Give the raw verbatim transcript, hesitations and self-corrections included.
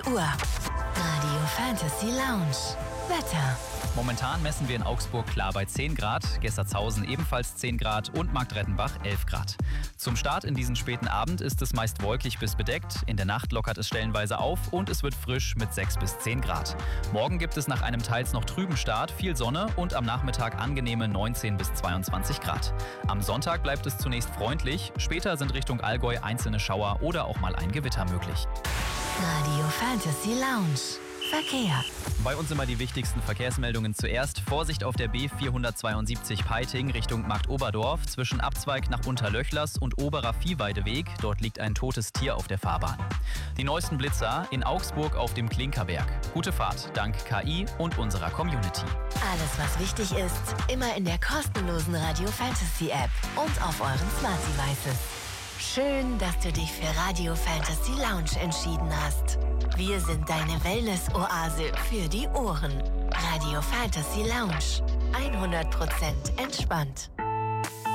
null Uhr. Radio Fantasy Lounge. Wetter. Momentan messen wir in Augsburg klar bei zehn Grad, Gessertshausen ebenfalls zehn Grad und Marktreddenbach elf Grad. Zum Start in diesen späten Abend ist es meist wolkig bis bedeckt, in der Nacht lockert es stellenweise auf und es wird frisch mit sechs bis zehn Grad. Morgen gibt es nach einem teils noch trüben Start viel Sonne und am Nachmittag angenehme neunzehn bis zweiundzwanzig Grad. Am Sonntag bleibt es zunächst freundlich, später sind Richtung Allgäu einzelne Schauer oder auch mal ein Gewitter möglich. Radio Fantasy Lounge. Verkehr. Bei uns immer die wichtigsten Verkehrsmeldungen zuerst. Vorsicht auf der B vierhundertzweiundsiebzig Peiting Richtung Marktoberdorf zwischen Abzweig nach Unterlöchlers und Oberer Viehweideweg. Dort liegt ein totes Tier auf der Fahrbahn. Die neuesten Blitzer in Augsburg auf dem Klinkerberg. Gute Fahrt dank K I und unserer Community. Alles, was wichtig ist, immer in der kostenlosen Radio Fantasy App und auf euren Smart Devices. Schön, dass du dich für Radio Fantasy Lounge entschieden hast. Wir sind deine Wellness-Oase für die Ohren. Radio Fantasy Lounge. hundert Prozent entspannt.